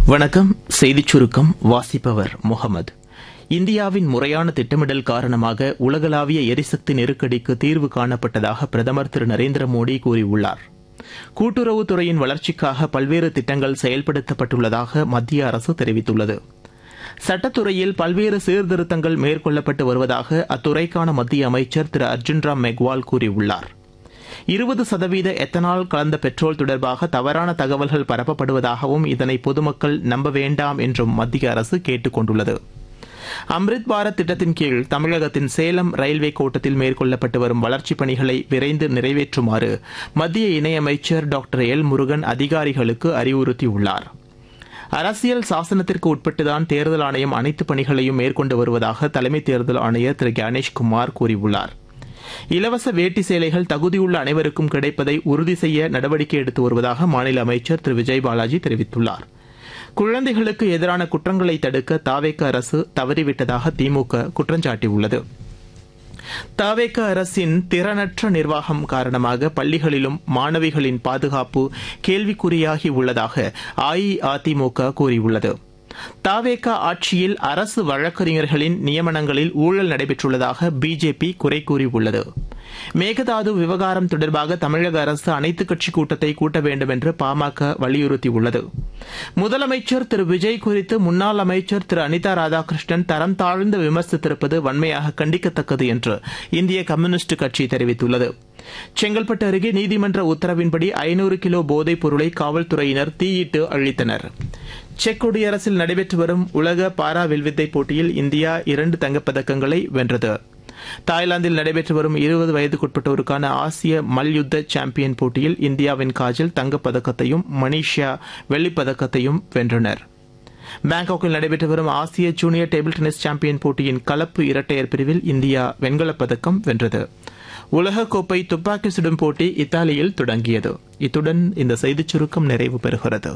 வணக்கம். செய்திச் சுருக்கம் வாசிப்பவர் முகமது. இந்தியாவின் முறையான திட்டமிடல் காரணமாக உலகளாவிய எரிசக்தி நெருக்கடிக்கு தீர்வு காணப்பட்டதாக பிரதமர் திரு நரேந்திர மோடி கூறியுள்ளார். கூட்டுறவுத்துறையின் வளர்ச்சிக்காக பல்வேறு திட்டங்கள் செயல்படுத்தப்பட்டுள்ளதாக மத்திய அரசு தெரிவித்துள்ளது. சட்டத்துறையில் பல்வேறு சீர்திருத்தங்கள் மேற்கொள்ளப்பட்டு வருவதாக அத்துறைக்கான மத்திய அமைச்சர் திரு அர்ஜுன் ராம் மெக்வால் கூறியுள்ளார். 20% எத்தனால் கலந்த பெட்ரோல் தொடர்பாக தவறான தகவல்கள் பரப்பப்படுவதாகவும் இதனை பொதுமக்கள் நம்ப வேண்டாம் என்றும் மத்திய அரசு கேட்டுக் கொண்டுள்ளது. அம்ரித் பாரத் திட்டத்தின் கீழ் தமிழகத்தின் சேலம் ரயில்வே கோட்டத்தில் மேற்கொள்ளப்பட்டு வரும் வளர்ச்சிப் பணிகளை விரைந்து நிறைவேற்றுமாறு மத்திய இணையமைச்சர் டாக்டர் எல் முருகன் அதிகாரிகளுக்கு அறிவுறுத்தியுள்ளார். அரசியல் சாசனத்திற்கு உட்பட்டுதான் தேர்தல் ஆணையம் அனைத்து பணிகளையும் மேற்கொண்டு வருவதாக தலைமை தேர்தல் ஆணையர் திரு கணேஷ்குமார் கூறியுள்ளார். இலவச வேட்டி சேலைகள் தகுதியுள்ள அனைவருக்கும் கிடைப்பதை உறுதி செய்ய நடவடிக்கை எடுத்து வருவதாக மாநில அமைச்சர் திரு விஜய் பாலாஜி தெரிவித்துள்ளார். குழந்தைகளுக்கு எதிரான குற்றங்களை தடுக்க தாவேக அரசு தவறிவிட்டதாக திமுக குற்றம் சாட்டியுள்ளது. தாவேக அரசின் திறனற்ற நிர்வாகம் காரணமாக பள்ளிகளிலும் மாணவிகளின் பாதுகாப்பு கேள்விக்குறியாகி உள்ளதாக அஇஅதிமுக கூறியுள்ளது. தாவேக ஆட்சியில் அரசு வழக்கறிஞர்களின் நியமனங்களில் ஊழல் நடைபெற்றுள்ளதாக பிஜேபி குறை கூறியுள்ளது. மேகதாது விவகாரம் தொடர்பாக தமிழக அரசு அனைத்துக் கட்சி கூட்டத்தை கூட்ட வேண்டும் என்று பாமக வலியுறுத்தியுள்ளது. முதலமைச்சர் திரு விஜய் குறித்து முன்னாள் அமைச்சர் திரு அனிதா ராதாகிருஷ்ணன் தரம் தாழ்ந்து விமர்சித்திருப்பது வன்மையாக கண்டிக்கத்தக்கது என்று இந்திய கம்யூனிஸ்ட் கட்சி தெரிவித்துள்ளது. செங்கல்பட்டு அருகே நீதிமன்ற உத்தரவின்படி 500 கிலோ போதைப் பொருளை காவல்துறையினர் தீயிட்டு அழித்தனர். செக் குடியரசில் நடைபெற்று வரும் உலக பாரா வில்வித்தை போட்டியில் இந்தியா 2 தங்கப்பதக்கங்களை வென்றது. தாய்லாந்தில் நடைபெற்று வரும் 20 வயதுக்குட்பட்டோருக்கான ஆசிய மல்யுத்த சாம்பியன் போட்டியில் இந்தியாவின் காஜல் தங்கப்பதக்கத்தையும் மனிஷா வெள்ளிப்பதக்கத்தையும் வென்றனர். பாங்காக்கில் நடைபெற்று வரும் ஆசிய ஜூனியர் டேபிள் டென்னிஸ் சாம்பியன் போட்டியின் கலப்பு இரட்டையர் பிரிவில் இந்தியா வெண்கலப் பதக்கம் வென்றது. உலகக்கோப்பை துப்பாக்கி சுடும் போட்டி இத்தாலியில் தொடங்கியது. இத்துடன் இந்த செய்திச் சுருக்கம் நிறைவு பெறுகிறது.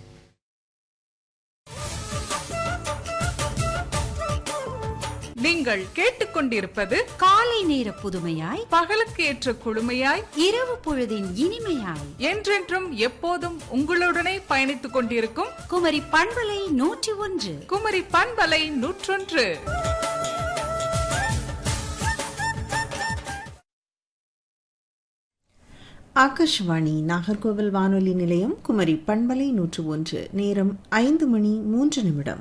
நீங்கள் கேட்டுக்கொண்டிருப்பது காலை நேர புதுமையாய், பகலுக்கு ஏற்ற குழுமையாய், இரவு பொழுதின் இனிமையாய், என்றென்றும் எப்போதும் உங்களுடனே பயணித்துக் கொண்டிருக்கும் குமரி பண்பலை 101. குமரி பண்பலை 101. ஆகாஷ்வாணி நாகர்கோவில் வானொலி நிலையம், குமரி பண்பலை 101. நேரம் 5:03.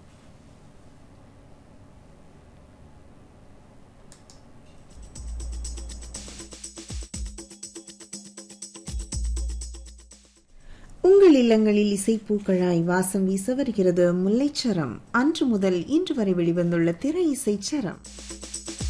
உங்கள் இல்லங்களில் இசைப்பூக்களாய் வாசம் வீச வருகிறது முல்லைச்சரம். அன்று முதல் இன்று வரை வெளிவந்துள்ள திரை இசைச்சரம்.